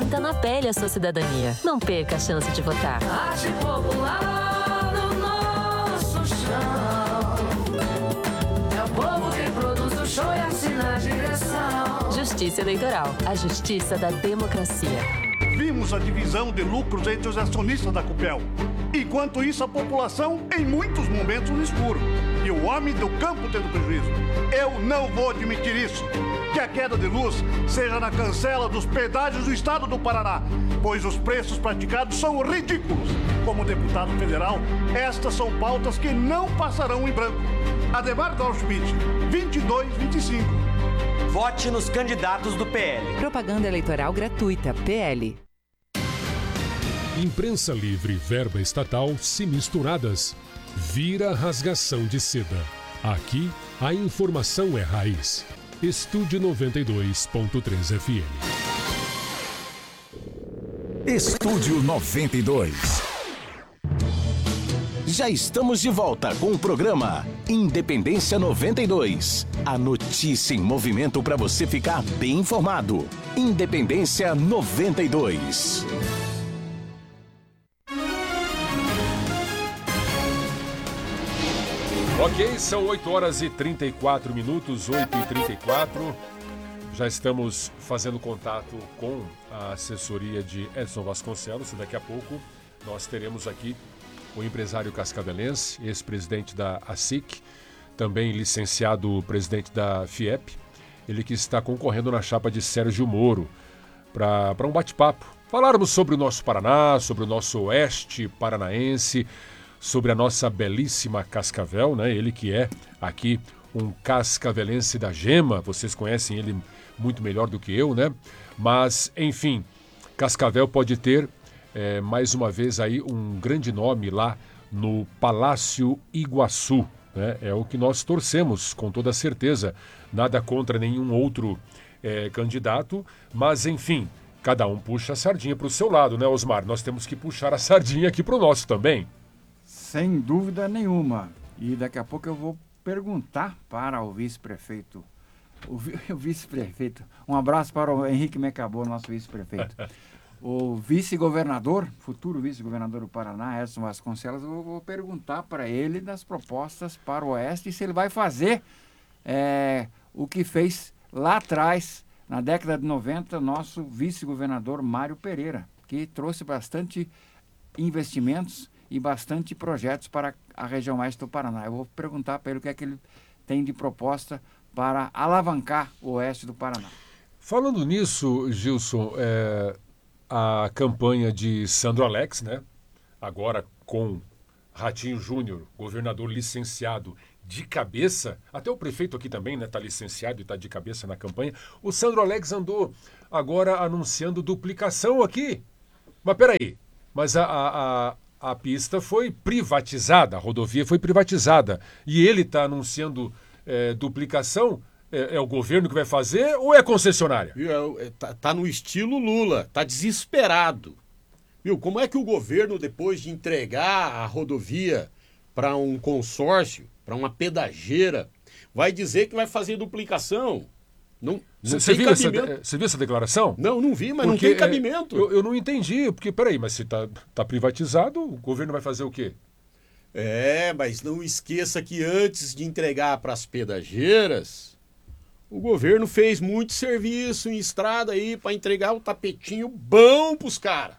Sinta na pele a sua cidadania. Não perca a chance de votar. Arte popular no nosso chão. É o povo quem produz o show e assina a direção. Justiça Eleitoral. A justiça da democracia. Vimos a divisão de lucros entre os acionistas da Copel. Enquanto isso, a população, em muitos momentos, no escuro. E o homem do campo tendo prejuízo. Eu não vou admitir isso. Que a queda de luz seja na cancela dos pedágios do estado do Paraná, pois os preços praticados são ridículos. Como deputado federal, estas são pautas que não passarão em branco. Ademar Dorschmidt, 2225. Vote nos candidatos do PL. Propaganda eleitoral gratuita, PL. Imprensa livre e verba estatal se misturadas. Vira rasgação de seda. Aqui, a informação é raiz. Estúdio 92.3 FM. Estúdio 92. Já estamos de volta com o programa Independência 92. A notícia em movimento para você ficar bem informado. Independência 92. Ok, são 8 horas e 34 minutos, 8h34. Já estamos fazendo contato com a assessoria de Edson Vasconcelos. Daqui a pouco nós teremos aqui o empresário cascavelense, ex-presidente da ASIC, também licenciado presidente da FIEP, ele que está concorrendo na chapa de Sérgio Moro, para um bate-papo. Falarmos sobre o nosso Paraná, sobre o nosso oeste paranaense, sobre a nossa belíssima Cascavel, né? Ele que é aqui um cascavelense da gema, vocês conhecem ele muito melhor do que eu, né? Mas, enfim, Cascavel pode ter, mais uma vez, aí um grande nome lá no Palácio Iguaçu, né? É o que nós torcemos, com toda certeza. Nada contra nenhum outro candidato, mas, enfim, cada um puxa a sardinha para o seu lado, né, Osmar? Nós temos que puxar a sardinha aqui para o nosso também. Sem dúvida nenhuma. E daqui a pouco eu vou perguntar para o vice-prefeito. O vice-prefeito. Um abraço para o Henrique Mecabô, nosso vice-prefeito. O vice-governador, futuro vice-governador do Paraná, Edson Vasconcelos, eu vou perguntar para ele das propostas para o Oeste e se ele vai fazer o que fez lá atrás, na década de 90, nosso vice-governador Mário Pereira, que trouxe bastante investimentos e bastante projetos para a região oeste do Paraná. Eu vou perguntar para ele o que é que ele tem de proposta para alavancar o oeste do Paraná. Falando nisso, Gilson, a campanha de Sandro Alex, né? Agora com Ratinho Júnior, governador licenciado de cabeça, até o prefeito aqui também, né? Está licenciado e está de cabeça na campanha. O Sandro Alex andou agora anunciando duplicação aqui. Mas peraí, mas a pista foi privatizada, a rodovia foi privatizada. E ele está anunciando duplicação. É o governo que vai fazer ou é a concessionária? Tá no estilo Lula, tá desesperado. Viu? Como é que o governo, depois de entregar a rodovia para um consórcio, para uma pedageira, vai dizer que vai fazer duplicação? Você viu essa declaração? Não vi, mas porque não tem cabimento. Eu não entendi, porque peraí, mas se tá privatizado, o governo vai fazer o quê? Mas não esqueça que antes de entregar para as pedageiras, o governo fez muito serviço em estrada aí para entregar o tapetinho bom pros caras.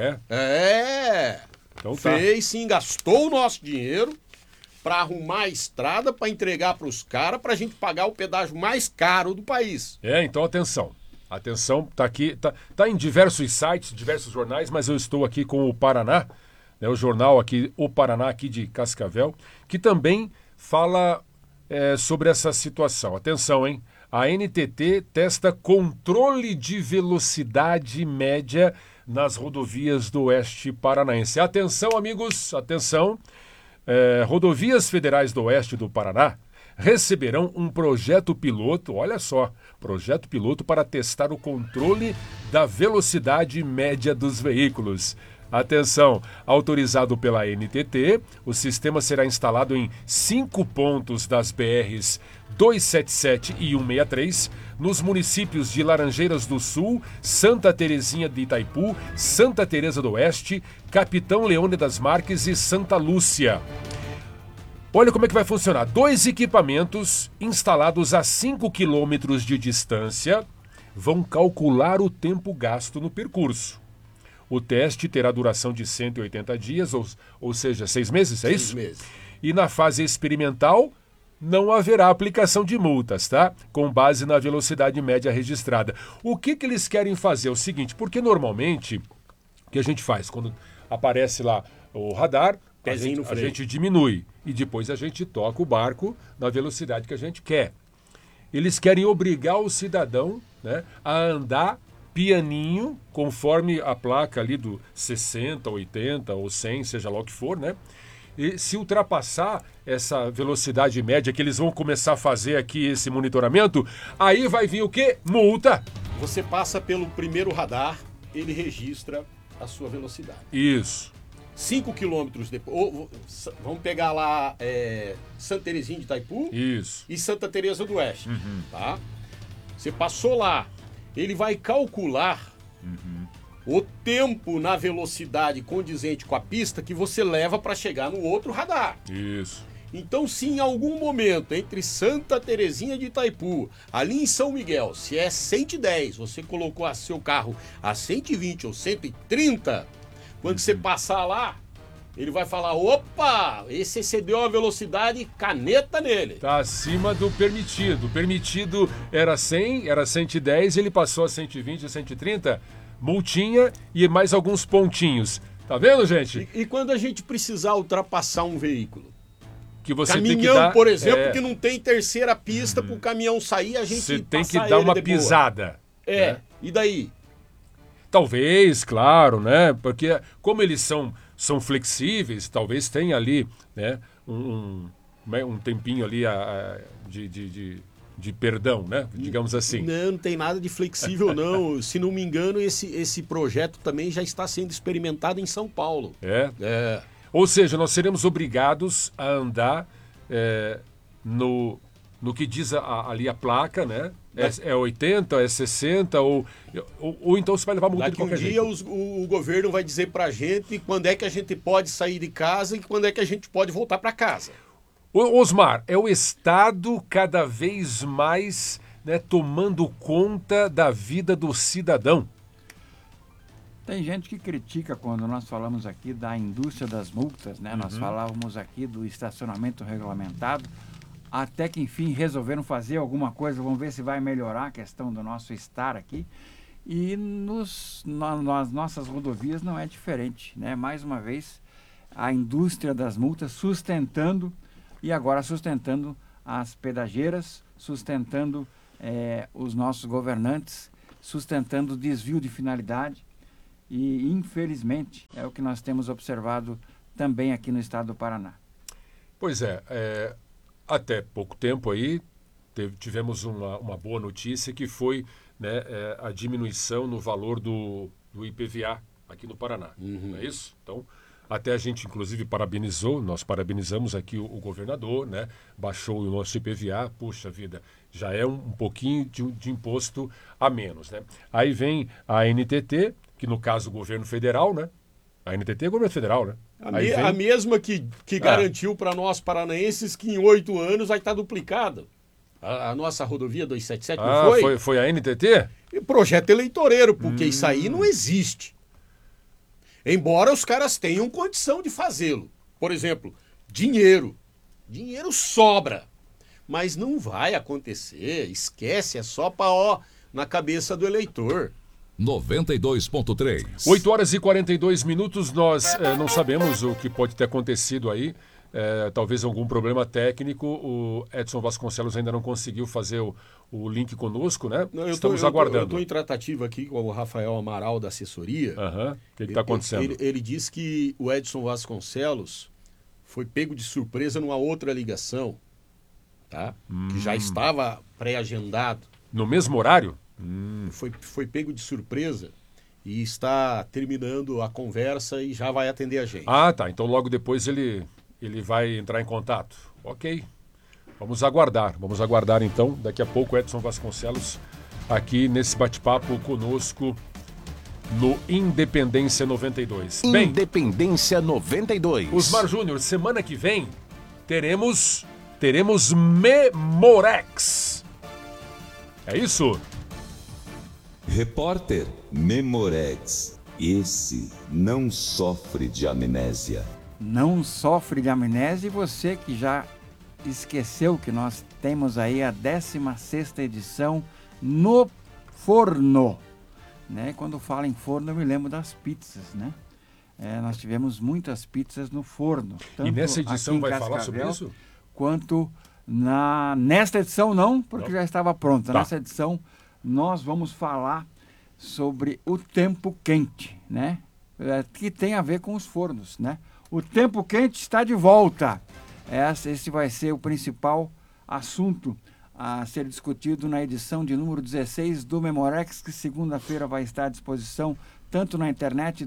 Então fez sim, gastou o nosso dinheiro para arrumar a estrada, para entregar para os caras, para a gente pagar o pedágio mais caro do país. Então atenção. Atenção, tá aqui, tá em diversos sites, diversos jornais, mas eu estou aqui com o Paraná, né, o jornal aqui, o Paraná aqui de Cascavel, que também fala sobre essa situação. Atenção, hein? A NTT testa controle de velocidade média nas rodovias do Oeste Paranaense. Atenção, amigos, atenção. Rodovias Federais do Oeste do Paraná receberão um projeto piloto, olha só, projeto piloto para testar o controle da velocidade média dos veículos. Atenção, autorizado pela NTT, o sistema será instalado em 5 pontos das BRs 277 e 163, nos municípios de Laranjeiras do Sul, Santa Terezinha de Itaipu, Santa Teresa do Oeste, Capitão Leônidas Marques e Santa Lúcia. Olha como é que vai funcionar. 2 equipamentos instalados a 5 quilômetros de distância vão calcular o tempo gasto no percurso. O teste terá duração de 180 dias, ou seja, 6 meses, é isso? 6 meses. E na fase experimental, não haverá aplicação de multas, tá? Com base na velocidade média registrada. O que eles querem fazer? É o seguinte, porque normalmente, o que a gente faz? Quando aparece lá o radar, a gente diminui e depois a gente toca o barco na velocidade que a gente quer. Eles querem obrigar o cidadão, né, a andar pianinho, conforme a placa ali do 60, 80 ou 100, seja lá o que for, né? E se ultrapassar essa velocidade média que eles vão começar a fazer aqui esse monitoramento, aí vai vir o quê? Multa. Você passa pelo primeiro radar, ele registra a sua velocidade. Isso. 5 quilômetros depois, vamos pegar lá Santa Terezinha de Itaipu. Isso. E Santa Teresa do Oeste, tá? Você passou lá, ele vai calcular o tempo na velocidade condizente com a pista que você leva para chegar no outro radar. Isso. Então, se em algum momento entre Santa Terezinha de Itaipu, ali em São Miguel, se é 110, você colocou seu carro a 120 ou 130, quando você passar lá, ele vai falar, opa, esse excedeu a velocidade, caneta nele. Tá acima do permitido. O permitido era 100, era 110, ele passou a 120, 130, multinha e mais alguns pontinhos. Tá vendo, gente? E quando a gente precisar ultrapassar um veículo? Que você caminhão, tem que dar, por exemplo, que não tem terceira pista para o caminhão sair, a gente você tem que dar uma pisada. Né? E daí? Talvez, claro, né? Porque como eles são flexíveis, talvez tenha ali, né, um tempinho ali de perdão, né? Digamos assim. Não tem nada de flexível, não. Se não me engano, esse projeto também já está sendo experimentado em São Paulo. É. Ou seja, nós seremos obrigados a andar no que diz ali a placa, né? É 80, é 60, ou então você vai levar multa de qualquer jeito. Daqui um dia o governo vai dizer pra gente quando é que a gente pode sair de casa e quando é que a gente pode voltar para casa. Osmar, é o Estado cada vez mais, né, tomando conta da vida do cidadão. Tem gente que critica quando nós falamos aqui da indústria das multas, né? Nós falávamos aqui do estacionamento regulamentado, até que enfim resolveram fazer alguma coisa, vamos ver se vai melhorar a questão do nosso estar aqui. E nas nossas rodovias não é diferente, né? Mais uma vez, a indústria das multas sustentando, e agora sustentando as pedageiras, sustentando os nossos governantes, sustentando o desvio de finalidade. E, infelizmente, é o que nós temos observado também aqui no estado do Paraná. Pois até pouco tempo aí, tivemos uma boa notícia que foi, né, a diminuição no valor do IPVA aqui no Paraná. Não é isso? Então, até a gente, inclusive, nós parabenizamos aqui o governador, né? Baixou o nosso IPVA, puxa vida, já é um pouquinho de imposto a menos, né? Aí vem a NTT, que no caso o governo federal, né? A NTT é o governo federal, né? A mesma que garantiu para nós paranaenses que em 8 anos vai estar duplicada. A nossa rodovia 277 não foi? Foi a NTT? E projeto eleitoreiro, porque isso aí não existe. Embora os caras tenham condição de fazê-lo. Por exemplo, dinheiro. Dinheiro sobra. Mas não vai acontecer. Esquece, é só na cabeça do eleitor. 92.3. 8 horas e 42 minutos, nós não sabemos o que pode ter acontecido aí, talvez algum problema técnico, o Edson Vasconcelos ainda não conseguiu fazer o link conosco, né? Estamos aguardando. Eu estou em tratativa aqui com o Rafael Amaral da assessoria. O que está acontecendo? Ele disse que o Edson Vasconcelos foi pego de surpresa numa outra ligação, tá? Que já estava pré-agendado. No mesmo horário? Foi pego de surpresa e está terminando a conversa e já vai atender a gente. Ah, tá. Então logo depois ele vai entrar em contato. Ok. Vamos aguardar então. Daqui a pouco Edson Vasconcelos aqui nesse bate-papo conosco no Independência 92. Bem, Independência 92. Osmar Júnior, semana que vem teremos Memorex. É isso? Repórter Memorex. Esse não sofre de amnésia. Não sofre de amnésia, e você que já esqueceu que nós temos aí a 16ª edição no forno, né? Quando falo em forno eu me lembro das pizzas, né? Nós tivemos muitas pizzas no forno. E nessa edição vai falar sobre isso? Quanto nesta edição não, porque já estava pronta. Tá. Nessa edição nós vamos falar sobre o tempo quente, né? Que tem a ver com os fornos, né? O tempo quente está de volta. Esse vai ser o principal assunto a ser discutido na edição de número 16 do Memorex, que segunda-feira vai estar à disposição tanto na internet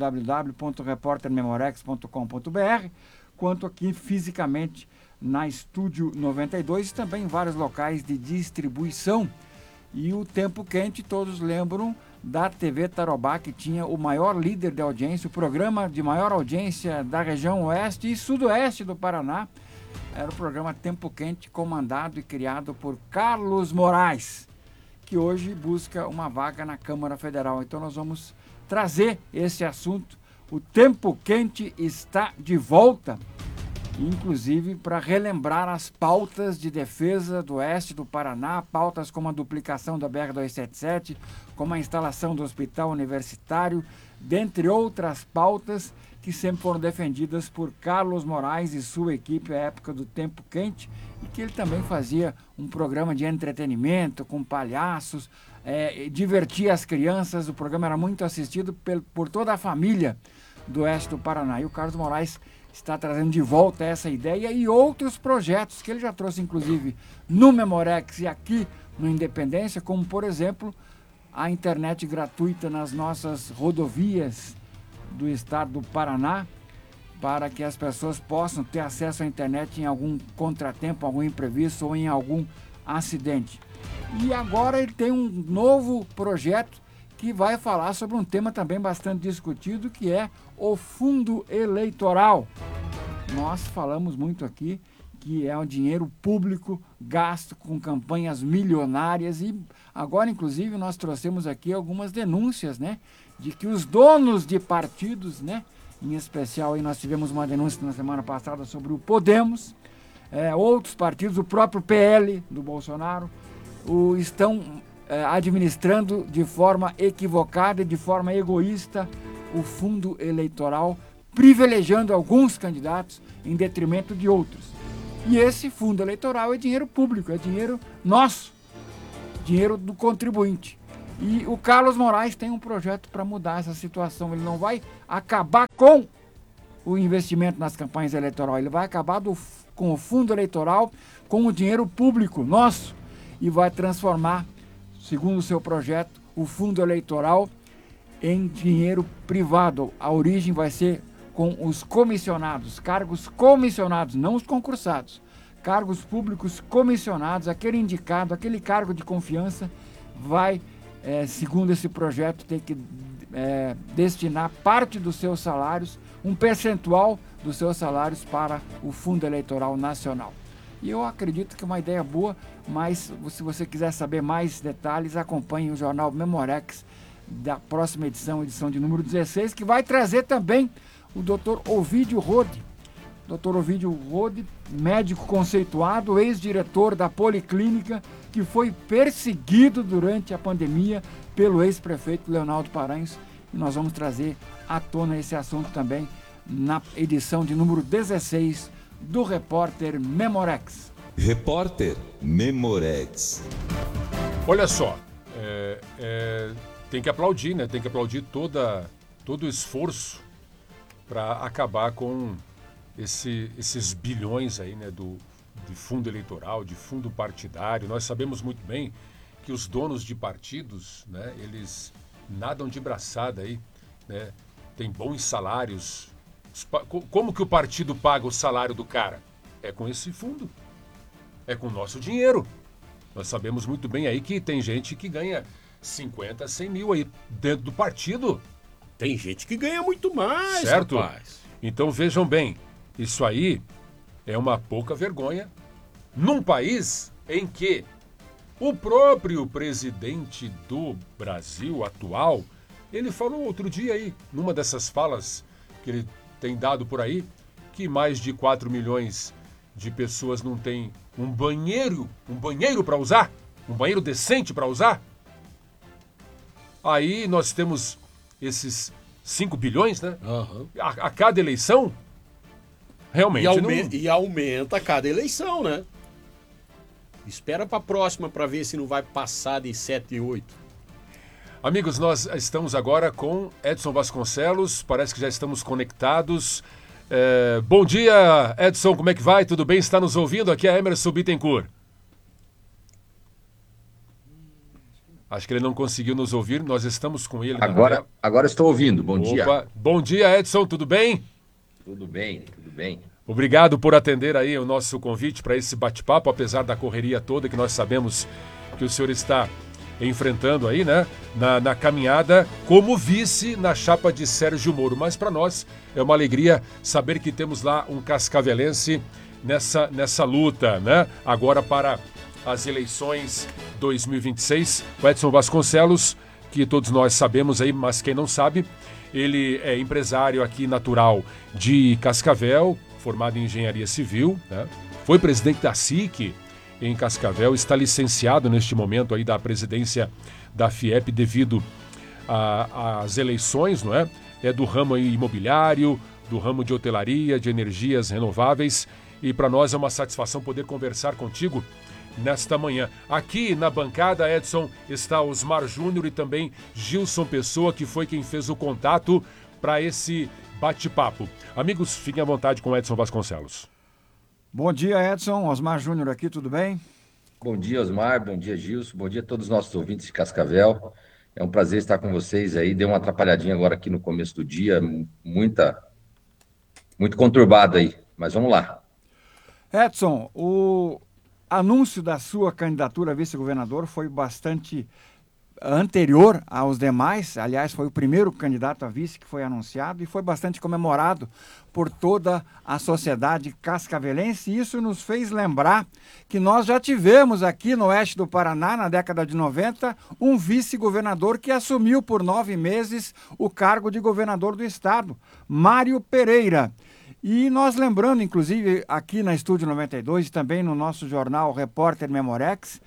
www.reportermemorex.com.br, quanto aqui fisicamente na Estúdio 92 e também em vários locais de distribuição. E o tempo quente, todos lembram da TV Tarobá, que tinha o maior líder de audiência, o programa de maior audiência da região oeste e sudoeste do Paraná. Era o programa Tempo Quente, comandado e criado por Carlos Moraes, que hoje busca uma vaga na Câmara Federal. Então nós vamos trazer esse assunto. O Tempo Quente está de volta, inclusive para relembrar as pautas de defesa do oeste do Paraná, pautas como a duplicação da BR-277, como a instalação do hospital universitário, dentre outras pautas que sempre foram defendidas por Carlos Moraes e sua equipe à época do Tempo Quente, e que ele também fazia um programa de entretenimento com palhaços, divertia as crianças. O programa era muito assistido por toda a família do oeste do Paraná. E o Carlos Moraes está trazendo de volta essa ideia e outros projetos que ele já trouxe, inclusive, no Memorex e aqui no Independência, como, por exemplo, a internet gratuita nas nossas rodovias do estado do Paraná, para que as pessoas possam ter acesso à internet em algum contratempo, algum imprevisto ou em algum acidente. E agora ele tem um novo projeto que vai falar sobre um tema também bastante discutido, que é o fundo eleitoral. Nós falamos muito aqui que é um dinheiro público gasto com campanhas milionárias, e agora, inclusive, nós trouxemos aqui algumas denúncias, né, de que os donos de partidos, né, em especial aí nós tivemos uma denúncia na semana passada sobre o Podemos, outros partidos, o próprio PL do Bolsonaro, estão administrando de forma equivocada e de forma egoísta o fundo eleitoral, privilegiando alguns candidatos em detrimento de outros. E esse fundo eleitoral é dinheiro público, é dinheiro nosso, dinheiro do contribuinte. E o Carlos Moraes tem um projeto para mudar essa situação. Ele não vai acabar com o investimento nas campanhas eleitorais, ele vai acabar com o fundo eleitoral, com o dinheiro público nosso, e vai transformar, segundo o seu projeto, o fundo eleitoral em dinheiro privado. A origem vai ser com os comissionados, cargos comissionados, não os concursados, cargos públicos comissionados, aquele indicado, aquele cargo de confiança vai, segundo esse projeto, ter que destinar parte dos seus salários, um percentual dos seus salários para o Fundo Eleitoral Nacional. E eu acredito que é uma ideia boa, mas se você quiser saber mais detalhes, acompanhe o jornal Memorex da próxima edição de número 16, que vai trazer também o Dr. Ovidio Rode. Dr. Ovidio Rode, médico conceituado, ex-diretor da Policlínica, que foi perseguido durante a pandemia pelo ex-prefeito Leonardo Paranhos. E nós vamos trazer à tona esse assunto também na edição de número 16 do Repórter Memorex. Repórter Memorex. Olha só, tem que aplaudir, né? Tem que aplaudir todo o esforço para acabar com esses bilhões aí, né, de fundo eleitoral, de fundo partidário. Nós sabemos muito bem que os donos de partidos, né, nadam de braçada aí, né? Tem bons salários. Como que o partido paga o salário do cara? É com esse fundo. É com o nosso dinheiro. Nós sabemos muito bem aí que tem gente que ganha 50, 100 mil aí dentro do partido. Tem gente que ganha muito mais, certo? Rapaz. Então vejam bem, isso aí é uma pouca vergonha num país em que o próprio presidente do Brasil atual, ele falou outro dia aí, numa dessas falas que ele tem dado por aí, que mais de 4 milhões de pessoas não têm um banheiro para usar, um banheiro decente para usar. Aí nós temos esses 5 bilhões, né? Uhum. A cada eleição, realmente e aumenta a cada eleição, né? Espera para a próxima para ver se não vai passar de 7 e 8. Amigos, nós estamos agora com Edson Vasconcelos, parece que já estamos conectados. Bom dia, Edson, como é que vai? Tudo bem? Está nos ouvindo? Aqui é Emerson Bittencourt. Acho que ele não conseguiu nos ouvir, nós estamos com ele. Agora estou ouvindo, bom dia. Bom dia, Edson, tudo bem? Tudo bem, tudo bem. Obrigado por atender aí o nosso convite para esse bate-papo, apesar da correria toda que nós sabemos que o senhor está enfrentando aí, né? Na caminhada como vice na chapa de Sérgio Moro. Mas para nós é uma alegria saber que temos lá um cascavelense nessa luta, né? Agora para as eleições 2026. O Edson Vasconcelos, que todos nós sabemos aí, mas quem não sabe, ele é empresário aqui natural de Cascavel, formado em engenharia civil, né? Foi presidente da SIC em Cascavel, está licenciado neste momento aí da presidência da FIEP devido às eleições, não é? É do ramo imobiliário, do ramo de hotelaria, de energias renováveis, e para nós é uma satisfação poder conversar contigo nesta manhã. Aqui na bancada, Edson, está Osmar Júnior e também Gilson Pessoa, que foi quem fez o contato para esse bate-papo. Amigos, fiquem à vontade com Edson Vasconcelos. Bom dia, Edson. Osmar Júnior aqui, tudo bem? Bom dia, Osmar. Bom dia, Gilson. Bom dia a todos os nossos ouvintes de Cascavel. É um prazer estar com vocês aí. Deu uma atrapalhadinha agora aqui no começo do dia, muito conturbado aí, mas vamos lá. Edson, o anúncio da sua candidatura a vice-governador foi bastante anterior aos demais. Aliás, foi o primeiro candidato a vice que foi anunciado e foi bastante comemorado por toda a sociedade cascavelense. E isso nos fez lembrar que nós já tivemos aqui no oeste do Paraná, na década de 90, um vice-governador que assumiu por 9 meses o cargo de governador do estado, Mário Pereira. E nós lembrando, inclusive, aqui na Estúdio 92 e também no nosso jornal Repórter Memorex,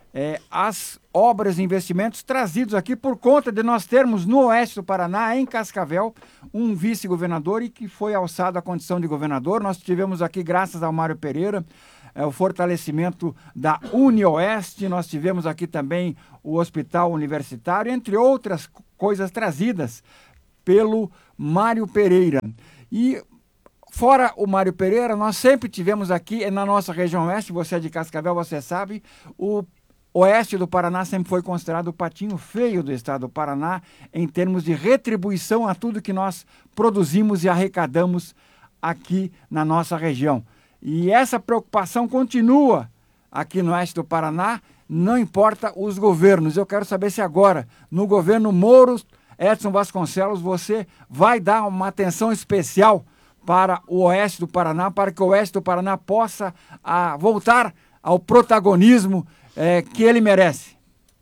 as obras e investimentos trazidos aqui por conta de nós termos no oeste do Paraná, em Cascavel, um vice-governador e que foi alçado à condição de governador. Nós tivemos aqui, graças ao Mário Pereira, o fortalecimento da UniOeste, nós tivemos aqui também o Hospital Universitário, entre outras coisas trazidas pelo Mário Pereira. E fora o Mário Pereira, nós sempre tivemos aqui na nossa região oeste, você é de Cascavel, você sabe, o oeste do Paraná sempre foi considerado o patinho feio do estado do Paraná em termos de retribuição a tudo que nós produzimos e arrecadamos aqui na nossa região. E essa preocupação continua aqui no oeste do Paraná, não importa os governos. Eu quero saber se agora, no governo Moro, Edson Vasconcelos, você vai dar uma atenção especial para o oeste do Paraná, para que o oeste do Paraná possa voltar ao protagonismo que ele merece.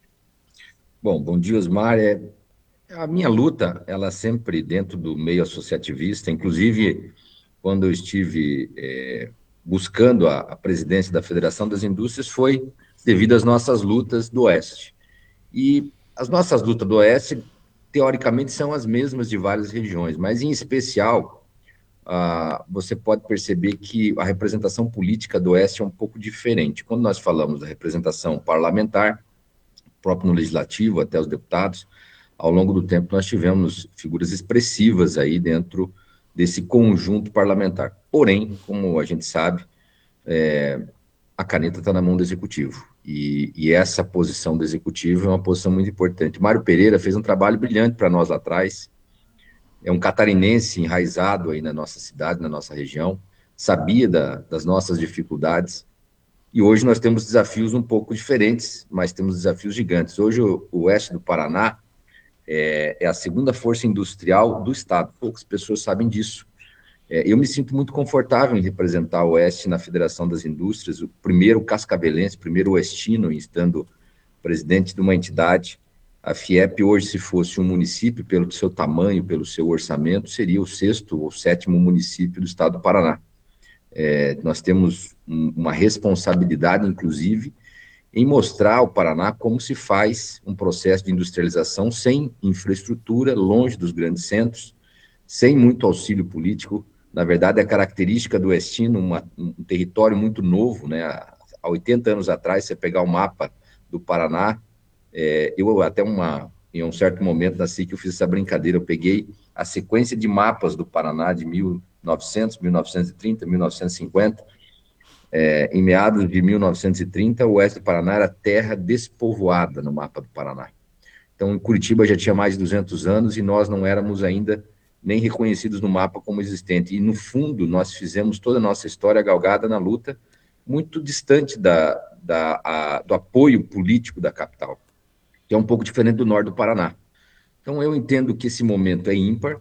Bom dia, Osmar. A minha luta, ela sempre dentro do meio associativista, inclusive quando eu estive buscando a presidência da Federação das Indústrias, foi devido às nossas lutas do Oeste. E as nossas lutas do Oeste, teoricamente, são as mesmas de várias regiões, mas em especial, você pode perceber que a representação política do Oeste é um pouco diferente. Quando nós falamos da representação parlamentar, próprio no Legislativo, até os deputados, ao longo do tempo nós tivemos figuras expressivas aí dentro desse conjunto parlamentar. Porém, como a gente sabe, a caneta está na mão do Executivo. E essa posição do executivo é uma posição muito importante. Mário Pereira fez um trabalho brilhante para nós lá atrás. É um catarinense enraizado aí na nossa cidade, na nossa região, sabia das nossas dificuldades. E hoje nós temos desafios um pouco diferentes, mas temos desafios gigantes. Hoje o oeste do Paraná é a segunda força industrial do estado. Poucas pessoas sabem disso. Eu me sinto muito confortável em representar o Oeste na Federação das Indústrias, o primeiro cascavelense, o primeiro oestino, estando presidente de uma entidade. A FIEP hoje, se fosse um município, pelo seu tamanho, pelo seu orçamento, seria o 6º ou 7º município do estado do Paraná. Nós temos uma responsabilidade, inclusive, em mostrar ao Paraná como se faz um processo de industrialização sem infraestrutura, longe dos grandes centros, sem muito auxílio político. Na verdade, a característica do oestino, um território muito novo, né? Há 80 anos atrás, você pegar o mapa do Paraná, eu até em um certo momento da SIC eu fiz essa brincadeira, eu peguei a sequência de mapas do Paraná de 1900, 1930, 1950, em meados de 1930, o oeste do Paraná era terra despovoada no mapa do Paraná. Então, Curitiba já tinha mais de 200 anos e nós não éramos ainda nem reconhecidos no mapa como existente. E, no fundo, nós fizemos toda a nossa história galgada na luta, muito distante do apoio político da capital, que é um pouco diferente do norte do Paraná. Então, eu entendo que esse momento é ímpar.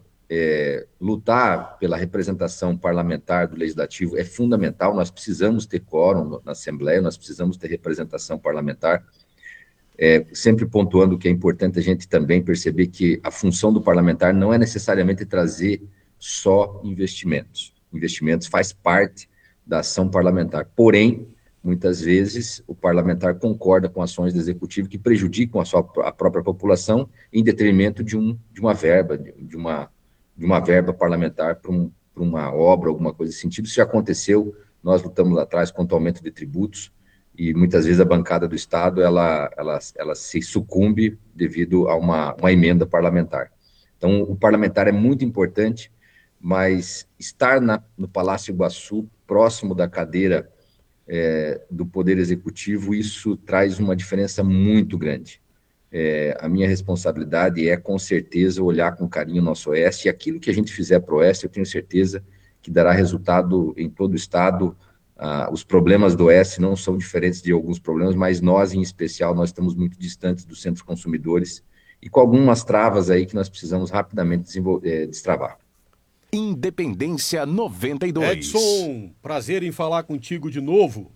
Lutar pela representação parlamentar do Legislativo é fundamental. Nós precisamos ter quórum na Assembleia, nós precisamos ter representação parlamentar. Sempre pontuando que é importante a gente também perceber que a função do parlamentar não é necessariamente trazer só investimentos. Investimentos faz parte da ação parlamentar. Porém, muitas vezes, o parlamentar concorda com ações do executivo que prejudicam a própria população em detrimento de uma verba, de uma verba parlamentar para uma obra, alguma coisa nesse sentido. Isso já aconteceu, nós lutamos lá atrás contra o aumento de tributos, e muitas vezes a bancada do Estado ela se sucumbe devido a uma emenda parlamentar. Então, o parlamentar é muito importante, mas estar no Palácio Iguaçu, próximo da cadeira do Poder Executivo, isso traz uma diferença muito grande. A minha responsabilidade é, com certeza, olhar com carinho o nosso Oeste, e aquilo que a gente fizer para o Oeste, eu tenho certeza que dará resultado em todo o Estado. Os problemas do Oeste não são diferentes de alguns problemas, mas nós, em especial, nós estamos muito distantes dos centros consumidores e com algumas travas aí que nós precisamos rapidamente destravar. Independência 92. Edson, prazer em falar contigo de novo.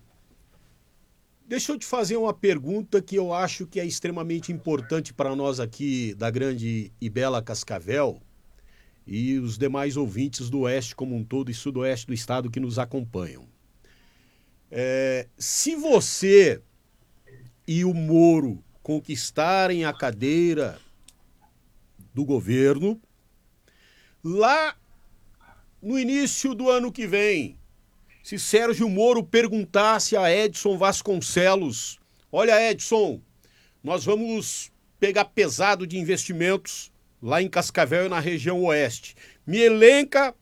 Deixa eu te fazer uma pergunta que eu acho que é extremamente importante para nós aqui da grande e bela Cascavel e os demais ouvintes do Oeste como um todo e Sudoeste do estado que nos acompanham. Se você e o Moro conquistarem a cadeira do governo, lá no início do ano que vem, se Sérgio Moro perguntasse a Edson Vasconcelos, olha, Edson, nós vamos pegar pesado de investimentos lá em Cascavel e na região oeste, me elenca